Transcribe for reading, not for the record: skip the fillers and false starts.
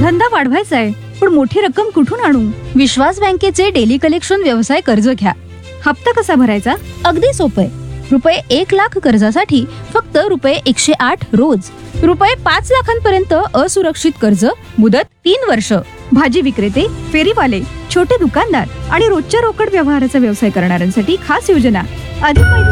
धंदा वाढवायचा आहे, पण मोठी रक्कम कुठून आणू? विश्वास बँकेचे डेली कलेक्शन व्यवसाय कर्ज घ्या. हप्ता कसा भरायचा? अगदी सोपे. ₹1,00,000 कर्जासाठी फक्त ₹108 रोज. ₹5,00,000पर्यंत असुरक्षित कर्ज, मुदत 3 वर्ष. भाजी विक्रेते, फेरीवाले, छोटे दुकानदार आणि रोजच्या रोकड व्यवहाराचा व्यवसाय करणाऱ्यांसाठी खास योजना. अधिक माहिती